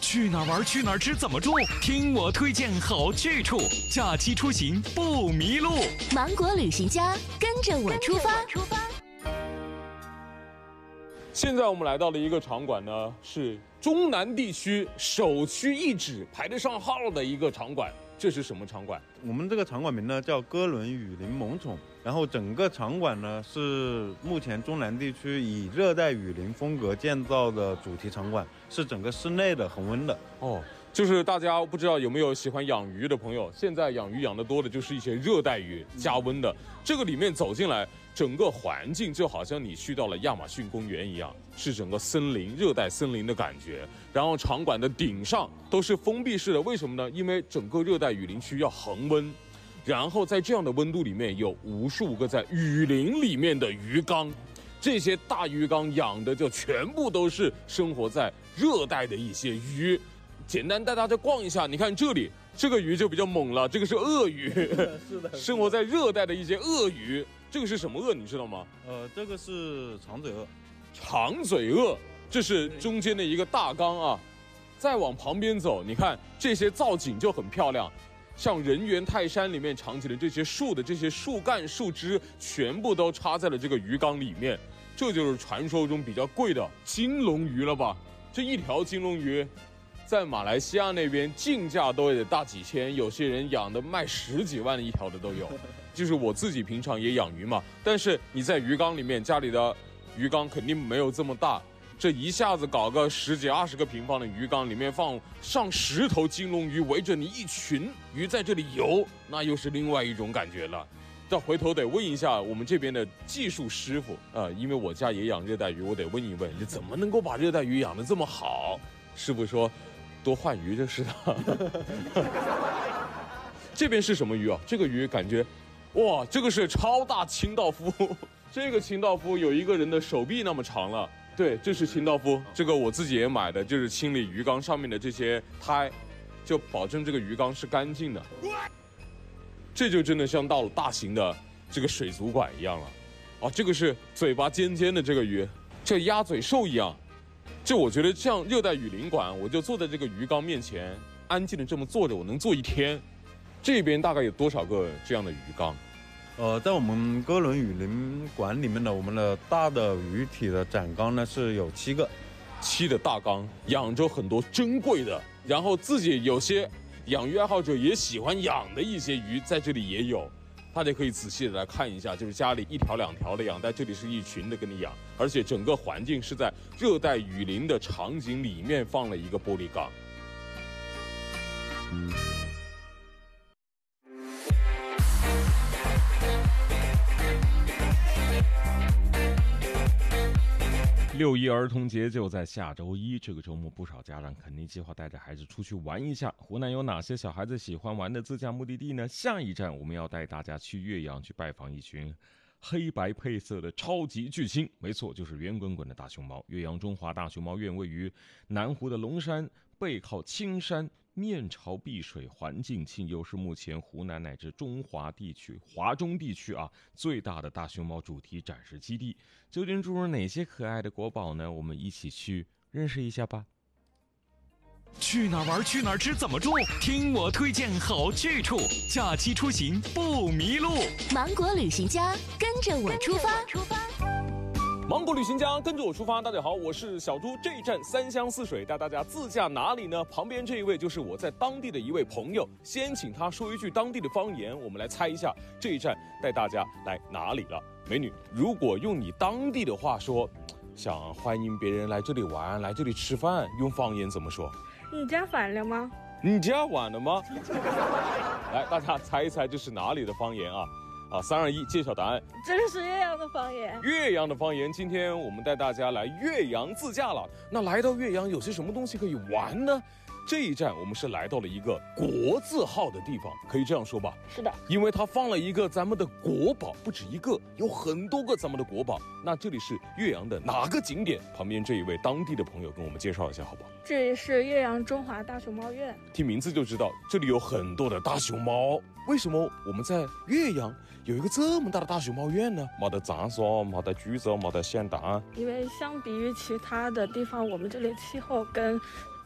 去哪儿玩去哪儿吃怎么住？听我推荐好去处，假期出行不迷路。 芒果旅行家，跟着我出发。 现在我们来到了一个场馆呢，是中南地区首屈一指、排得上号的一个场馆。这是什么场馆？ 我们这个场馆名呢叫哥伦雨林萌宠，然后整个场馆呢是目前中南地区以热带雨林风格建造的主题场馆，是整个室内的恒温的。 哦，就是大家不知道有没有喜欢养鱼的朋友，现在养鱼养得多的就是一些热带鱼加温的。这个里面走进来，整个环境就好像你去到了亚马逊公园一样，是整个森林、热带森林的感觉。然后场馆的顶上都是封闭式的，为什么呢？因为整个热带雨林区要恒温，然后在这样的温度里面，有无数个在雨林里面的鱼缸。这些大鱼缸养的就全部都是生活在热带的一些鱼。简单带大家逛一下，你看这里这个鱼就比较猛了，这个是鳄鱼， 是的， 生活在热带的一些鳄鱼。这个是什么鳄，你知道吗？ 这个是长嘴鳄。 长嘴鳄，这是中间的一个大缸啊。再往旁边走，你看这些造景就很漂亮，像人猿泰山里面长起的这些树的这些树干、树枝，全部都插在了这个鱼缸里面。这就是传说中比较贵的金龙鱼了吧？这一条金龙鱼，在马来西亚那边进价都得大几千，有些人养的卖10几万一条的都有。就是我自己平常也养鱼嘛，但是你在鱼缸里面，家里的鱼缸肯定没有这么大，这一下子搞个10几20个平方的鱼缸，里面放上10头金龙鱼，围着你一群鱼在这里游，那又是另外一种感觉了。但回头得问一下我们这边的技术师傅因为我家也养热带鱼，我得问一问，你怎么能够把热带鱼养得这么好？师傅说，多换鱼就是的。这边是什么鱼啊？这个鱼感觉，哇，这个是超大清道夫，这个清道夫有一个人的手臂那么长了。对，这是清道夫，这个我自己也买的，就是清理鱼缸上面的这些苔，就保证这个鱼缸是干净的。这就真的像到了大型的这个水族馆一样了。哦，这个是嘴巴尖尖的这个鱼，这鸭嘴兽一样。这我觉得像热带雨林馆，我就坐在这个鱼缸面前，安静的这么坐着，我能坐一天。这边大概有多少个这样的鱼缸？ 在我们哥伦雨林馆里面的我们的大的鱼体的展缸呢是有7个 ，7的大缸，养着很多珍贵的，然后自己有些养鱼爱好者也喜欢养的一些鱼在这里也有，大家可以仔细的来看一下，就是家里1条2条的养，在这里是一群的跟你养，而且整个环境是在热带雨林的场景里面放了一个玻璃缸。 6·1儿童节就在下周一，这个周末不少家长肯定计划带着孩子出去玩一下。湖南有哪些小孩子喜欢玩的自驾目的地呢？下一站我们要带大家去岳阳，去拜访一群黑白配色的超级巨星，没错，就是圆滚滚的大熊猫。岳阳中华大熊猫院位于南湖的龙山，背靠青山，面朝碧水，环境清幽，是目前湖南乃至中华地区、华中地区最大的大熊猫主题展示基地。究竟住着哪些可爱的国宝呢？我们一起去认识一下吧。 去哪儿玩去哪儿吃怎么住？听我推荐好去处，假期出行不迷路。 芒果旅行家，跟着我出发。 芒果旅行家，跟着我出发。大家好，我是小猪。这一站3湘4水，带大家自驾哪里呢？旁边这一位就是我在当地的一位朋友，先请他说一句当地的方言，我们来猜一下这一站带大家来哪里了。美女，如果用你当地的话说，想欢迎别人来这里玩，来这里吃饭，用方言怎么说？ 你家晚了吗？ 你家晚了吗？来，大家猜一猜这是哪里的方言啊？3、2、1，揭晓答案。 这是岳阳的方言。 岳阳的方言，今天我们带大家来岳阳自驾了。那来到岳阳有些什么东西可以玩呢？这一站我们是来到了一个国字号的地方，可以这样说吧？ 是的， 因为它放了一个咱们的国宝，不止一个，有很多个咱们的国宝。那这里是岳阳的哪个景点？旁边这一位当地的朋友跟我们介绍一下，好不好？ 这里是岳阳中华大熊猫院。 听名字就知道，这里有很多的大熊猫。为什么我们在岳阳有一个这么大的大熊猫院呢？没得长沙，没得橘子，没得咸蛋。 因为相比于其他的地方，我们这里气候跟